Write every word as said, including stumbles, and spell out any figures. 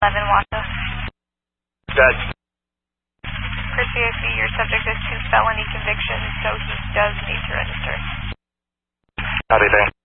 eleven Wassa. Good. Chris V I C, your subject has two felony convictions, so he does need to register. Copy, thanks.